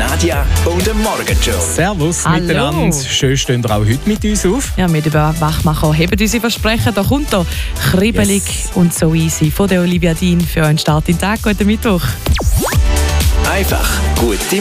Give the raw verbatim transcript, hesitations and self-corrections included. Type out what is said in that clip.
Nadja und dem Morgenshow. Servus Hallo. miteinander. Schön, stehen ihr auch heute mit uns auf. Ja, wir über Wachmacher heben unsere Versprechen. Da kommt er kribbelig Yes. und so easy von der Olivia Dean für einen Start in den Tag. Guten Mittwoch. Einfach gute